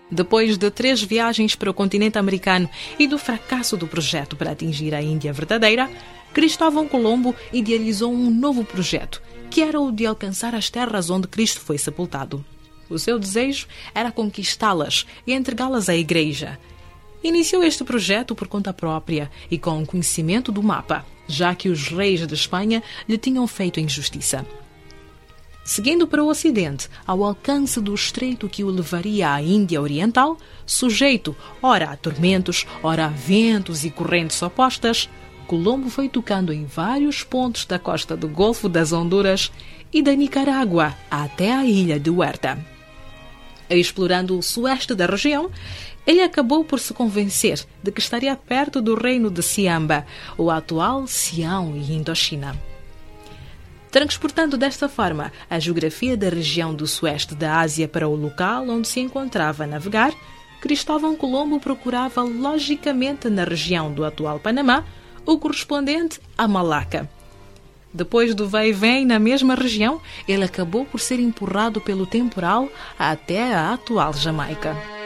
Depois de 3 viagens para o continente americano e do fracasso do projeto para atingir a Índia verdadeira, Cristóvão Colombo idealizou um novo projeto, que era o de alcançar as terras onde Cristo foi sepultado. O seu desejo era conquistá-las e entregá-las à Igreja. Iniciou este projeto por conta própria e com conhecimento do mapa, já que os reis de Espanha lhe tinham feito injustiça. Seguindo para o ocidente, ao alcance do estreito que o levaria à Índia Oriental, sujeito ora a tormentos, ora a ventos e correntes opostas, Colombo foi tocando em vários pontos da costa do Golfo das Honduras e da Nicarágua até a ilha de Huerta. Explorando o sueste da região, ele acabou por se convencer de que estaria perto do reino de Siamba, o atual Sião e Indochina. Transportando desta forma a geografia da região do sueste da Ásia para o local onde se encontrava a navegar, Cristóvão Colombo procurava logicamente na região do atual Panamá o correspondente a Malaca. Depois do vai e vem na mesma região, ele acabou por ser empurrado pelo temporal até a atual Jamaica.